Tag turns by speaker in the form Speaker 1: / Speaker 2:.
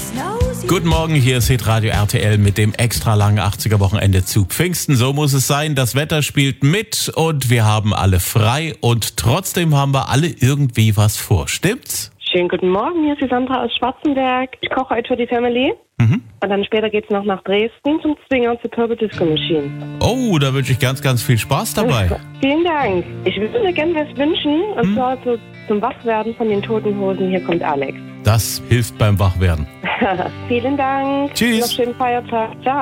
Speaker 1: Guten Morgen, hier ist Hitradio RTL mit dem extra langen 80er-Wochenende zu Pfingsten. So muss es sein, das Wetter spielt mit und wir haben alle frei und trotzdem haben wir alle irgendwie was vor, stimmt's?
Speaker 2: Schönen guten Morgen, hier ist die Sandra aus Schwarzenberg. Ich koche heute für die Family. Und dann später geht's noch nach Dresden zum Zwinger und zur Purple Disco Machine.
Speaker 1: Oh, da wünsche ich ganz, ganz viel Spaß dabei.
Speaker 2: Vielen Dank. Ich würde mir gerne was wünschen, und zwar zum Wachwerden von den Toten Hosen. Hier kommt Alex.
Speaker 1: Das hilft beim Wachwerden.
Speaker 2: Vielen Dank.
Speaker 1: Tschüss.
Speaker 2: Noch schönen Feiertag. Ciao.